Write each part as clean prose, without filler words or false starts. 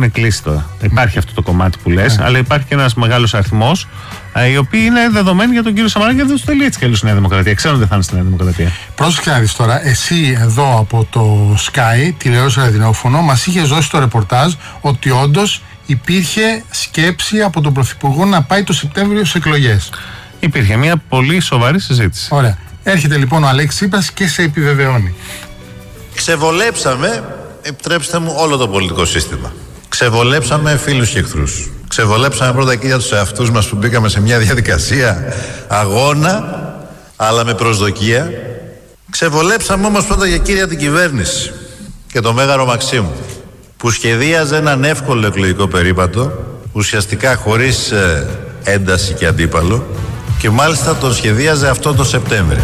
έχουν κλείσει τώρα. Υπάρχει αυτό το κομμάτι που λες, αλλά υπάρχει και ένας μεγάλος αριθμός οι οποίοι είναι δεδομένοι για τον κύριο Σαμαρά και δεν του θέλει έτσι κι αλλιώς η Νέα Δημοκρατία. Ξέρουν ότι θα είναι στη Νέα Δημοκρατία. Πρόσεξε να δεις τώρα, εσύ εδώ από το Sky, τηλεόραση ραδιοφωνό, μας είχες δώσει το ρεπορτάζ ότι όντως υπήρχε σκέψη από τον Πρωθυπουργό να πάει το Σεπτέμβριο στις εκλογές. Υπήρχε μια πολύ σοβαρή συζήτηση. Ωραία. Έρχεται λοιπόν ο Αλέξης Τσίπρας και σε επιβεβαιώνει. Ξεβολέψαμε, επιτρέψτε μου, όλο το πολιτικό σύστημα. Ξεβολέψαμε φίλους και εχθρούς. Ξεβολέψαμε πρώτα και για τους εαυτούς μας που μπήκαμε σε μια διαδικασία αγώνα, αλλά με προσδοκία. Ξεβολέψαμε όμως πρώτα για κύρια την κυβέρνηση και το Μέγαρο Μαξίμου, που σχεδίαζε έναν εύκολο εκλογικό περίπατο, ουσιαστικά χωρίς ένταση και αντίπαλο, και μάλιστα τον σχεδίαζε αυτό το Σεπτέμβριο.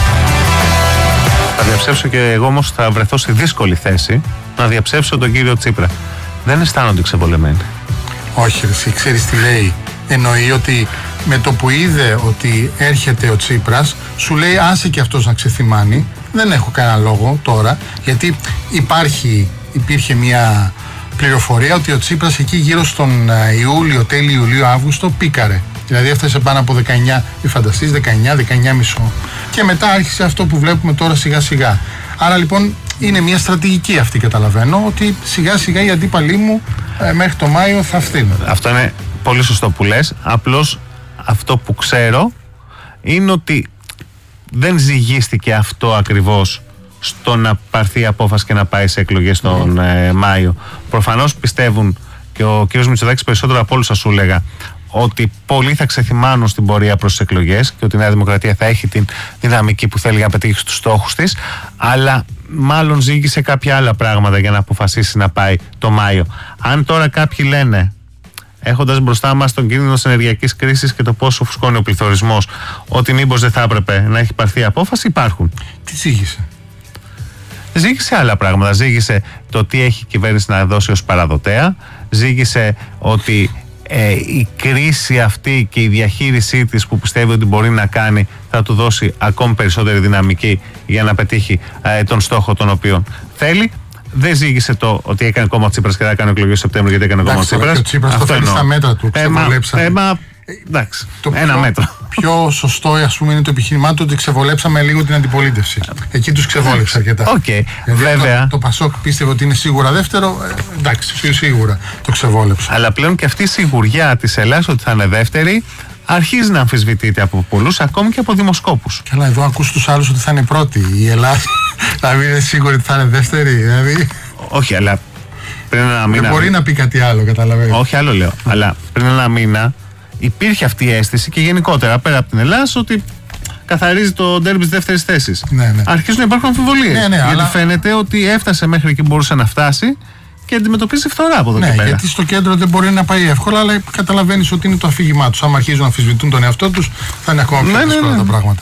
Θα διαψεύσω και εγώ όμως θα βρεθώ στη δύσκολη θέση να διαψεύσω τον κύριο Τσίπρα. Δεν αισθάνονται ξεβολεμένοι. Όχι, εσύ ξέρεις τι λέει. Εννοεί ότι με το που είδε ότι έρχεται ο Τσίπρας, σου λέει άσε και αυτός να ξεθυμάνει. Δεν έχω κανένα λόγο τώρα, γιατί υπήρχε μια πληροφορία ότι ο Τσίπρας εκεί γύρω στον Ιούλιο, τέλη Ιουλίου-Αύγουστο πίκαρε. Δηλαδή έφτασε πάνω από 19, φανταστείς, 19,5. Και μετά άρχισε αυτό που βλέπουμε τώρα σιγά σιγά. Άρα λοιπόν είναι μια στρατηγική αυτή, καταλαβαίνω, ότι σιγά σιγά οι αντίπαλοι μου μέχρι το Μάιο θα φθήνουν. Αυτό είναι πολύ σωστό που λες. Απλώς αυτό που ξέρω είναι ότι δεν ζυγίστηκε αυτό ακριβώς στο να πάρθει η απόφαση και να πάει σε εκλογές τον Μάιο. Προφανώς πιστεύουν, και ο κ. Μητσοτάκης περισσότερο από όλους θα σου έλεγα, ότι πολλοί θα ξεθυμάνουν στην πορεία προς τις εκλογές και ότι η Νέα Δημοκρατία θα έχει την δυναμική που θέλει να πετύχει στους στόχους της, αλλά μάλλον ζήγησε κάποια άλλα πράγματα για να αποφασίσει να πάει το Μάιο. Αν τώρα κάποιοι λένε, έχοντας μπροστά μας τον κίνδυνο της ενεργειακής κρίσης και το πόσο φουσκώνει ο πληθωρισμός, ότι μήπως δεν θα έπρεπε να έχει πάρθει απόφαση, υπάρχουν. Τι ζήγησε? Ζήγησε άλλα πράγματα. Ζήγησε το τι έχει η κυβέρνηση να δώσει ως παραδοτέα. Ζήγησε ότι η κρίση αυτή και η διαχείρισή της που πιστεύει ότι μπορεί να κάνει θα του δώσει ακόμη περισσότερη δυναμική για να πετύχει τον στόχο τον οποίο θέλει. Δεν ζήγησε το ότι έκανε κόμμα Τσίπρας και θα κάνει εκλογές Σεπτέμβριο γιατί έκανε κόμμα Τσίπρας. Ο Τσίπρας το φέρνει στα μέτρα του. Εντάξει, ένα μέτρο. Πιο σωστό, ας πούμε, είναι το επιχείρημά του ότι ξεβολέψαμε λίγο την αντιπολίτευση. Εκεί τους ξεβόλεψε αρκετά. Βέβαια. Το Πασόκ πίστευε ότι είναι σίγουρα δεύτερο. Εντάξει, πιο σίγουρα το ξεβόλεψε. Αλλά πλέον και αυτή η σιγουριά της Ελλάδας ότι θα είναι δεύτερη αρχίζει να αμφισβητείται από πολλούς, ακόμη και από δημοσκόπους. Καλά, εδώ ακούς τους άλλους ότι θα είναι πρώτη. Η Ελλάδα θα μην είναι σίγουρη ότι θα είναι δεύτερη. Δηλαδή. Όχι, αλλά πριν ένα μήνα. Δεν μπορεί να πει κάτι άλλο, καταλαβαίνεις. Όχι, άλλο λέω. Αλλά πριν ένα μήνα υπήρχε αυτή η αίσθηση και γενικότερα πέρα από την Ελλάδα ότι καθαρίζει το ντέρμπι της δεύτερης θέσης. Ναι. Αρχίζουν να υπάρχουν αμφιβολίες. Ναι, γιατί φαίνεται ότι έφτασε μέχρι εκεί που μπορούσε να φτάσει και αντιμετωπίζει φθορά από εδώ και πέρα. Γιατί στο κέντρο δεν μπορεί να πάει εύκολα, αλλά καταλαβαίνεις ότι είναι το αφήγημά τους. Αν αρχίζουν να αμφισβητούν τον εαυτό τους, θα είναι ακόμα πιο δύσκολα τα πράγματα.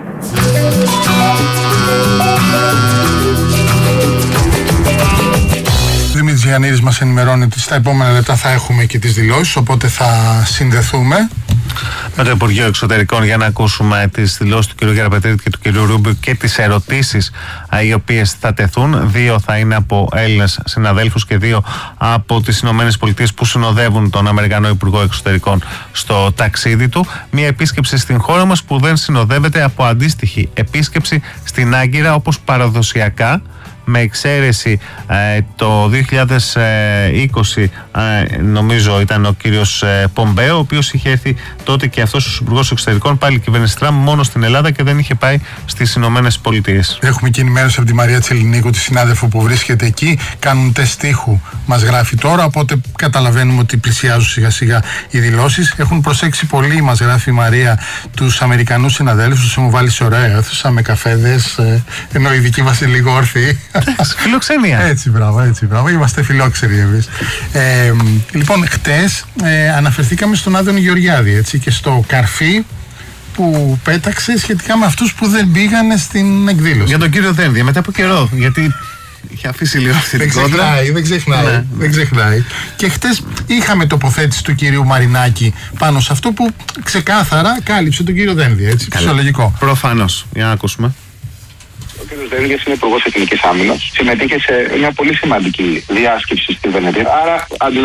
Δημήτρης Γιαννίδης μας ενημερώνει ότι στα επόμενα λεπτά θα έχουμε και τις δηλώσεις, οπότε θα συνδεθούμε με το Υπουργείο Εξωτερικών για να ακούσουμε τις δηλώσεις του κ. Γεραπετρίτη και του κ. Ρούμπιου και τις ερωτήσεις οι οποίες θα τεθούν. 2 θα είναι από Έλληνες συναδέλφους και 2 από τις Ηνωμένες Πολιτείες που συνοδεύουν τον Αμερικανό Υπουργό Εξωτερικών στο ταξίδι του. Μια επίσκεψη στην χώρα μας που δεν συνοδεύεται από αντίστοιχη επίσκεψη στην Άγκυρα όπως παραδοσιακά, με εξαίρεση το 2020 νομίζω ήταν ο κύριος Πομπέο, ο οποίος είχε έρθει τότε και αυτός ο Υπουργός Εξωτερικών, πάλι κυβέρνηση Τραμπ, μόνο στην Ελλάδα και δεν είχε πάει στις Ηνωμένες Πολιτείες. Έχουμε και ενημέρωση από τη Μαρία Τσελινίκου, τη συνάδελφο που βρίσκεται εκεί. Κάνουν τεστ ήχου, μας γράφει τώρα, οπότε καταλαβαίνουμε ότι πλησιάζουν σιγά σιγά οι δηλώσεις. Έχουν προσέξει πολύ, μας γράφει η Μαρία, τους Αμερικανούς συναδέλφους. Τους έχουν βάλει σε ωραία αίθουσα με καφέδες, ενώ οι δικοί μας είναι λίγο όρθιοι. Φιλοξενία. Έτσι, μπράβο. Είμαστε φιλόξενοι εμείς. Λοιπόν, χτες αναφερθήκαμε στον Άδωνη Γεωργιάδη, έτσι, και στο καρφί που πέταξε σχετικά με αυτούς που δεν πήγανε στην εκδήλωση. Για τον κύριο Δένδια, μετά από καιρό, γιατί είχε αφήσει λίγο αυτή την κόντρα. Δεν ξεχνάει. Και χτες είχαμε τοποθέτηση του κυρίου Μαρινάκη πάνω σε αυτό που ξεκάθαρα κάλυψε τον κύριο Δένδια, έτσι, φυσιολογικό. Προφανώς. Για να ακούσουμε. Ο κ. Δένδιας είναι υπουργός Εθνικής Άμυνας. Συμμετείχε σε μια πολύ σημαντική διάσκεψη στη Βενετία. Άρα